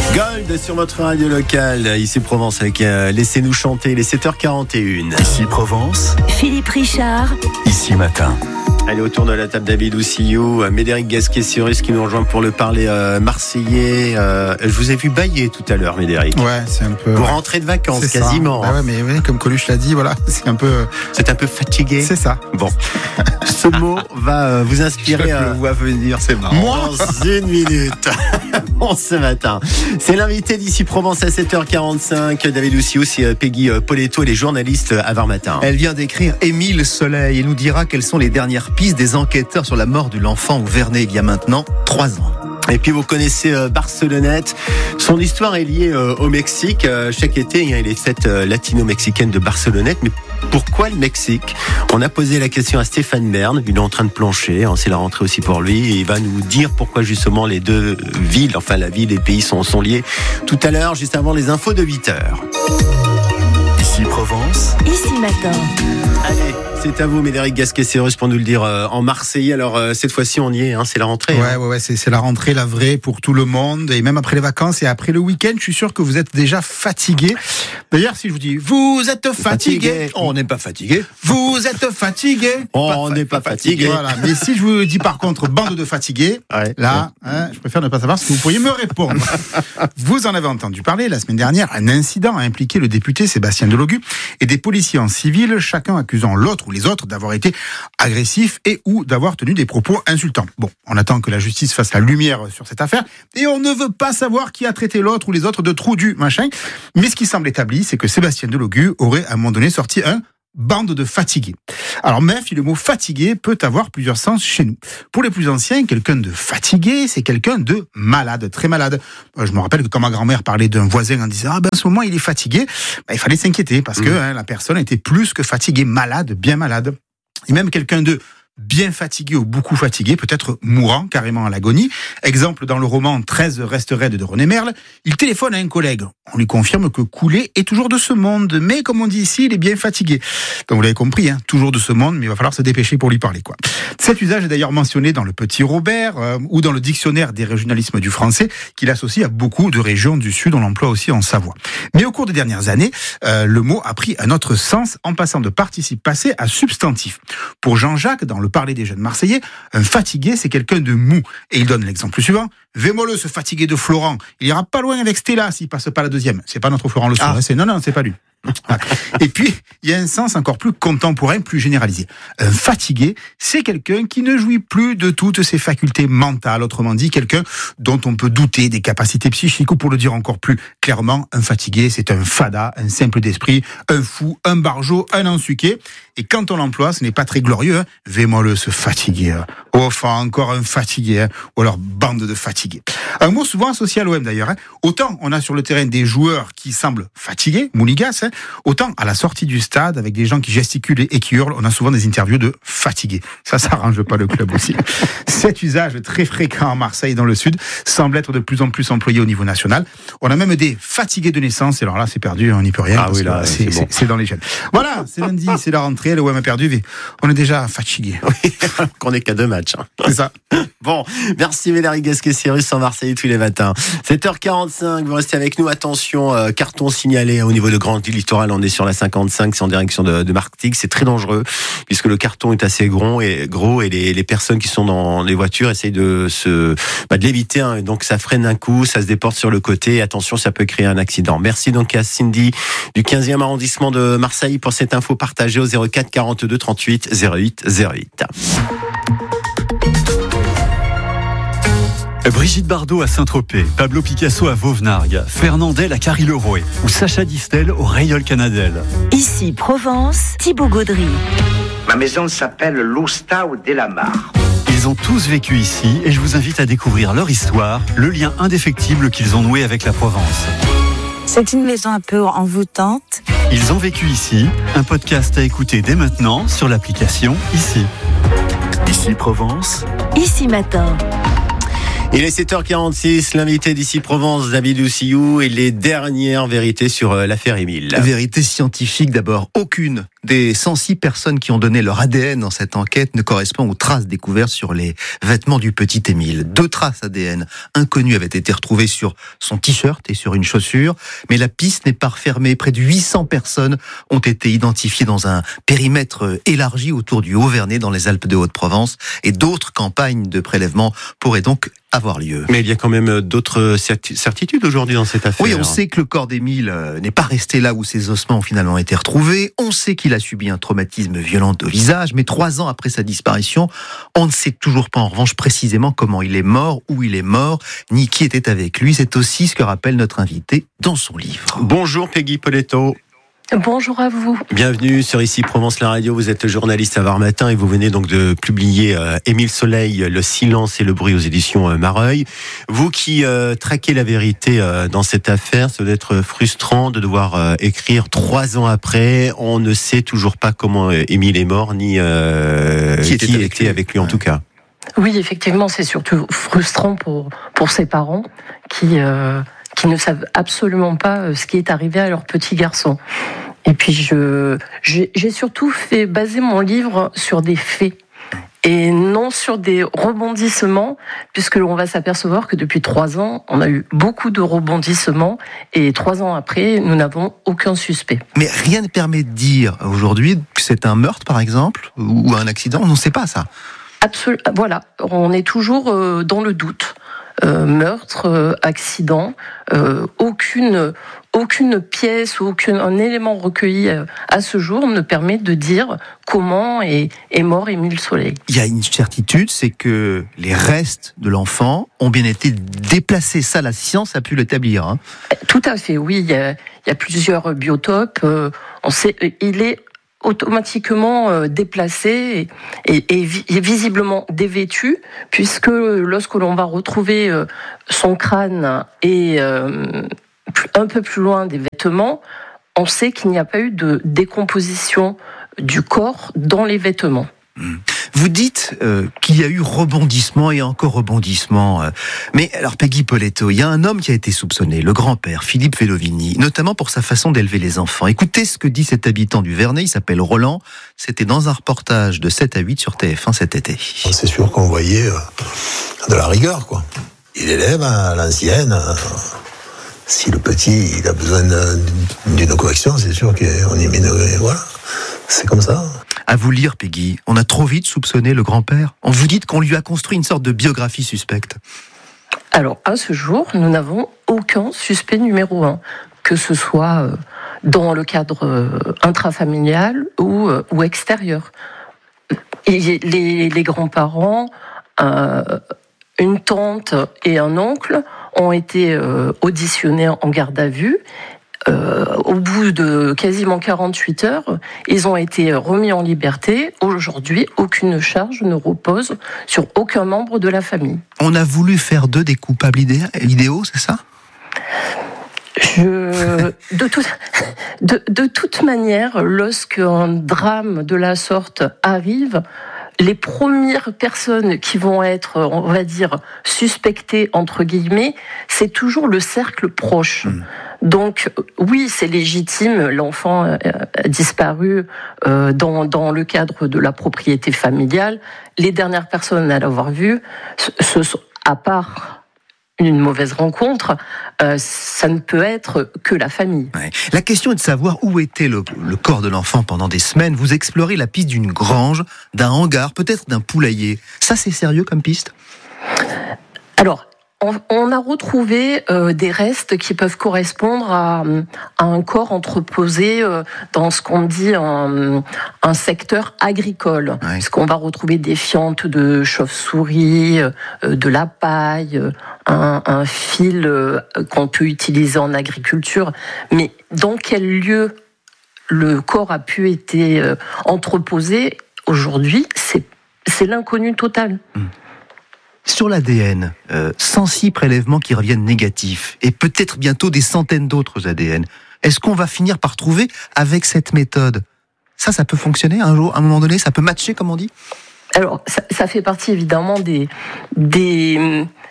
Gold sur votre radio locale, ici Provence avec Laissez-nous chanter, les 7h41. Ici Provence, Philippe Richard. Ici Matin. Allez, autour de la table, David Oussillou, Médéric Gasquet-Cyrus qui nous rejoint pour le parler marseillais. Je vous ai vu bailler tout à l'heure, Médéric. Ouais, c'est un peu... Vous rentrez de vacances, c'est quasiment. Ça. Bah ouais, mais oui, comme Coluche l'a dit, voilà, c'est un peu... C'est un peu fatigué. C'est ça. Bon, ce mot va vous inspirer. Je le vois venir, c'est marrant. Moi, dans une minute. Bon, ce matin. C'est l'invité d'ici Provence à 7h45. David Oussillou, c'est Peggy Poletto et les journalistes à Var Matin. Elle vient d'écrire Émile Soleil et nous dira quelles sont les dernières pistes des enquêteurs sur la mort de l'enfant au Vernet il y a maintenant 3 ans. Et puis vous connaissez Barcelonnette. Son histoire est liée au Mexique. Chaque été, il y a les fêtes latino-mexicaines de Barcelonnette. Mais pourquoi le Mexique ? On a posé la question à Stéphane Bern. Il est en train de plancher. C'est la rentrée aussi pour lui. Et il va nous dire pourquoi justement les deux villes, enfin la ville et le pays sont liés. Tout à l'heure, juste avant les infos de 8h. Ici Provence, Ici Matin. Allez, c'est à vous, Médéric Gasquet-Cyrus, pour nous le dire en marseillais. Alors, cette fois-ci, on y est, c'est la rentrée. Ouais, c'est la rentrée, la vraie, pour tout le monde. Et même après les vacances et après le week-end, je suis sûr que vous êtes déjà fatigué. D'ailleurs, si je vous dis, vous êtes fatigué, On n'est pas fatigué. vous êtes fatigué, On n'est pas fatigué. Voilà. Mais si je vous dis par contre bande de fatigués, Ouais. là, je préfère ne pas savoir ce que vous pourriez me répondre. Vous en avez entendu parler la semaine dernière. Un incident a impliqué le député Sébastien Delogu et des policiers en civil, chacun accusant l'autre ou les autres d'avoir été agressifs et ou d'avoir tenu des propos insultants. Bon, on attend que la justice fasse la lumière sur cette affaire et on ne veut pas savoir qui a traité l'autre ou les autres de trous du machin. Mais ce qui semble établi, c'est que Sébastien Delogu aurait à un moment donné sorti un bande de fatigués. Alors méfie, le mot fatigué peut avoir plusieurs sens chez nous. Pour les plus anciens, quelqu'un de fatigué, c'est quelqu'un de malade, très malade. Je me rappelle que quand ma grand-mère parlait d'un voisin en disant « Ah ben, en ce moment il est fatigué », il fallait s'inquiéter parce que la personne était plus que fatiguée, malade, bien malade. Et même quelqu'un de bien fatigué ou beaucoup fatigué, peut-être mourant carrément à l'agonie. Exemple dans le roman 13 restes raides de René Merle, il téléphone à un collègue. On lui confirme que Coulet est toujours de ce monde, mais comme on dit ici, il est bien fatigué. Donc vous l'avez compris, toujours de ce monde, mais il va falloir se dépêcher pour lui parler, quoi. Cet usage est d'ailleurs mentionné dans le Petit Robert ou dans le dictionnaire des régionalismes du français, qu'il associe à beaucoup de régions du Sud, on l'emploie aussi en Savoie. Mais au cours des dernières années, le mot a pris un autre sens en passant de participe passé à substantif. Pour Jean-Jacques, dans le Parler des jeunes Marseillais, un fatigué, c'est quelqu'un de mou. Et il donne l'exemple suivant. Vémoleux, ce fatigué de Florent. Il ira pas loin avec Stella s'il passe pas la deuxième. C'est pas notre Florent Le Sourd. Non, c'est pas lui. Et puis, il y a un sens encore plus contemporain, plus généralisé. Un fatigué, c'est quelqu'un qui ne jouit plus de toutes ses facultés mentales. Autrement dit, quelqu'un dont on peut douter des capacités psychiques. Ou pour le dire encore plus clairement, un fatigué, c'est un fada, un simple d'esprit, un fou, un barjot, un ensuqué. Et quand on l'emploie, ce n'est pas très glorieux. Vémoleux, ce fatigué. Enfin, encore un fatigué. Ou alors, bande de fatigués. Un mot souvent associé à l'OM d'ailleurs. Autant on a sur le terrain des joueurs qui semblent fatigués, mouligas, autant à la sortie du stade, avec des gens qui gesticulent et qui hurlent, on a souvent des interviews de fatigués. Ça arrange pas le club aussi. Cet usage très fréquent à Marseille et dans le Sud semble être de plus en plus employé au niveau national. On a même des fatigués de naissance, et alors là c'est perdu, on n'y peut rien. Ah oui, là, c'est dans les gènes. Voilà, c'est lundi, c'est la rentrée, l'OM a perdu, mais on est déjà fatigué. Oui, qu'on est qu'à 2 matchs. C'est ça. Bon, merci Médéric Gasquet-Cyrus en Marseille tous les matins. 7h45, vous restez avec nous. Attention, carton signalé au niveau de Grand Littoral. On est sur la 55, c'est en direction de Martigues. C'est très dangereux puisque le carton est assez gros et les personnes qui sont dans les voitures essayent de l'éviter. Donc ça freine un coup, ça se déporte sur le côté. Attention, ça peut créer un accident. Merci donc à Cindy du 15e arrondissement de Marseille pour cette info partagée au 04 42 38 08 08. Brigitte Bardot à Saint-Tropez, Pablo Picasso à Vauvenargues, Fernandel à Carry-le-Rouet ou Sacha Distel au Rayol Canadel. Ici Provence, Thibaut Gaudry. Ma maison s'appelle l'Oustau de la Mare. Ils ont tous vécu ici et je vous invite à découvrir leur histoire, le lien indéfectible qu'ils ont noué avec la Provence. C'est une maison un peu envoûtante. Ils ont vécu ici, un podcast à écouter dès maintenant sur l'application Ici. Ici Provence. Ici Matin. Il est 7h46, l'invité d'ici Provence, David Oussillou, et les dernières vérités sur l'affaire Émile. Vérité scientifique d'abord, aucune des 106 personnes qui ont donné leur ADN dans cette enquête ne correspond aux traces découvertes sur les vêtements du petit Émile. 2 traces ADN inconnues avaient été retrouvées sur son t-shirt et sur une chaussure, mais la piste n'est pas refermée. Près de 800 personnes ont été identifiées dans un périmètre élargi autour du Haut-Vernay dans les Alpes de Haute-Provence, et d'autres campagnes de prélèvement pourraient donc avoir lieu. Mais il y a quand même d'autres certitudes aujourd'hui dans cette affaire. Oui, on sait que le corps d'Émile n'est pas resté là où ses ossements ont finalement été retrouvés. On sait qu'il a subi un traumatisme violent au visage, mais 3 ans après sa disparition, on ne sait toujours pas en revanche précisément comment il est mort, où il est mort, ni qui était avec lui. C'est aussi ce que rappelle notre invité dans son livre. Bonjour Peggy Poletto. Bonjour à vous. Bienvenue sur Ici Provence la radio. Vous êtes journaliste à Var Matin et vous venez donc de publier Émile Soleil, Le silence et le bruit aux éditions Mareuil. Vous qui traquez la vérité dans cette affaire, ça doit être frustrant de devoir écrire 3 ans après. On ne sait toujours pas comment Émile est mort ni qui était avec lui en tout cas. Oui, effectivement, c'est surtout frustrant pour ses parents qui ne savent absolument pas ce qui est arrivé à leur petit garçon. Et puis j'ai surtout fait baser mon livre sur des faits et non sur des rebondissements, puisque on va s'apercevoir que depuis 3 ans, on a eu beaucoup de rebondissements et 3 ans après, nous n'avons aucun suspect. Mais rien ne permet de dire aujourd'hui que c'est un meurtre, par exemple, ou un accident. On ne sait pas ça. Voilà, on est toujours dans le doute. Meurtre, accident, aucune pièce ou un élément recueilli à ce jour ne permet de dire comment est mort Émile Soleil. Il y a une certitude, c'est que les restes de l'enfant ont bien été déplacés. Ça, la science a pu l'établir. Hein. Tout à fait, oui. Il y a plusieurs biotopes. On sait, il est automatiquement déplacé et visiblement dévêtu, puisque lorsque l'on va retrouver son crâne et un peu plus loin des vêtements, on sait qu'il n'y a pas eu de décomposition du corps dans les vêtements. Vous dites qu'il y a eu rebondissement et encore rebondissement. Mais alors Peggy Poletto, il y a un homme qui a été soupçonné, le grand-père Philippe Vellovini, notamment pour sa façon d'élever les enfants. Écoutez ce que dit cet habitant du Vernay, il s'appelle Roland. C'était dans un reportage de 7 à 8 sur TF1 cet été. C'est sûr qu'on voyait de la rigueur, quoi. Il élève à l'ancienne. Si le petit il a besoin d'une correction, c'est sûr qu'on y met voilà. C'est comme ça. À vous lire, Peggy, on a trop vite soupçonné le grand-père. On vous dit qu'on lui a construit une sorte de biographie suspecte. Alors, à ce jour, nous n'avons aucun suspect numéro 1, que ce soit dans le cadre intrafamilial ou extérieur. Et les grands-parents, une tante et un oncle ont été auditionnés en garde à vue. Au bout de quasiment 48 heures, ils ont été remis en liberté. Aujourd'hui, aucune charge ne repose sur aucun membre de la famille. On a voulu faire d'eux des coupables idéaux, c'est ça ? De toute manière, lorsqu'un drame de la sorte arrive, les premières personnes qui vont être, on va dire, suspectées, entre guillemets, c'est toujours le cercle proche. Donc, oui, c'est légitime, l'enfant a disparu dans le cadre de la propriété familiale. Les dernières personnes à l'avoir vu, ce sont, à part une mauvaise rencontre, ça ne peut être que la famille. Ouais. La question est de savoir où était le corps de l'enfant pendant des semaines. Vous explorez la piste d'une grange, d'un hangar, peut-être d'un poulailler. Ça, c'est sérieux comme piste ? Alors, on a retrouvé des restes qui peuvent correspondre à un corps entreposé dans ce qu'on dit un secteur agricole. Ouais. Parce qu'on va retrouver des fientes de chauve-souris, de la paille, un fil qu'on peut utiliser en agriculture. Mais dans quel lieu le corps a pu être entreposé aujourd'hui, c'est l'inconnu total. Sur l'ADN, 106 prélèvements qui reviennent négatifs, et peut-être bientôt des centaines d'autres ADN. Est-ce qu'on va finir par trouver avec cette méthode ? Ça peut fonctionner un jour, à un moment donné, ça peut matcher, comme on dit ? Alors, ça fait partie évidemment des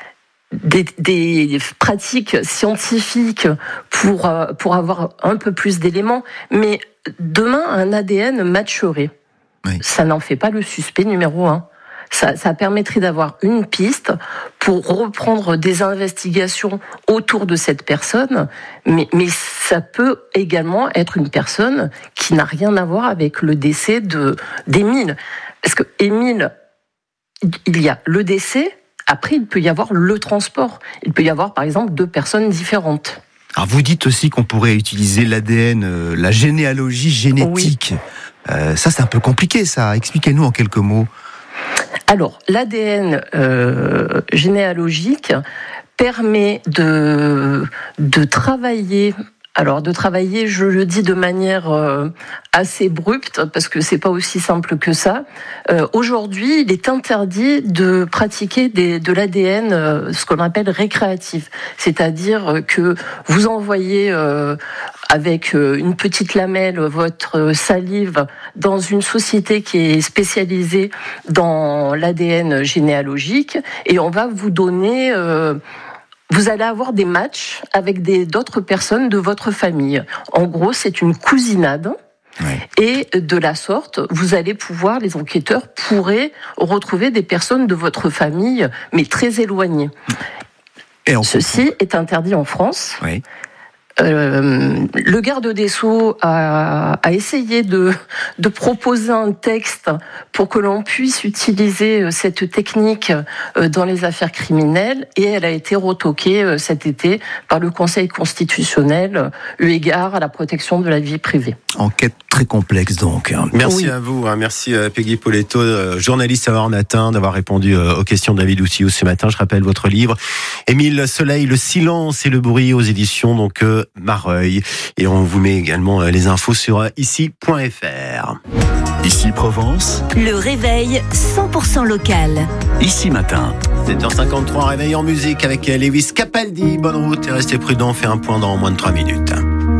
des pratiques scientifiques pour avoir un peu plus d'éléments, mais demain, un ADN matcherait. Oui. Ça n'en fait pas le suspect numéro 1. Ça permettrait d'avoir une piste pour reprendre des investigations autour de cette personne, mais ça peut également être une personne qui n'a rien à voir avec le décès d'Émile. Parce que Émile, il y a le décès, après il peut y avoir le transport. Il peut y avoir par exemple 2 personnes différentes. Alors vous dites aussi qu'on pourrait utiliser l'ADN, la généalogie génétique. Oui. Ça c'est un peu compliqué ça. Expliquez-nous en quelques mots. Alors, l'ADN généalogique permet de travailler. Alors, de travailler, je le dis de manière assez abrupte, parce que c'est pas aussi simple que ça. Aujourd'hui, il est interdit de pratiquer de l'ADN, ce qu'on appelle récréatif. C'est-à-dire que vous envoyez avec une petite lamelle votre salive dans une société qui est spécialisée dans l'ADN généalogique, et on va vous donner... Vous allez avoir des matchs avec d'autres personnes de votre famille. En gros, c'est une cousinade. Ouais. Et de la sorte, les enquêteurs pourraient retrouver des personnes de votre famille, mais très éloignées. Ceci est interdit en France. Oui. Le garde des Sceaux a essayé de proposer un texte pour que l'on puisse utiliser cette technique dans les affaires criminelles, et elle a été retoquée cet été par le Conseil constitutionnel eu égard à la protection de la vie privée. Enquête très complexe donc. Merci à vous, merci Peggy Poletto, journaliste à Var Matin, d'avoir répondu aux questions de David Ousiou ce matin. Je rappelle votre livre, Émile Soleil, Le silence et le bruit, aux éditions donc Mareuil. Et on vous met également les infos sur ici.fr. Ici Provence. Le réveil 100% local. Ici Matin. 7h53, réveil en musique avec Lewis Capaldi. Bonne route et restez prudents, on fait un point dans moins de 3 minutes.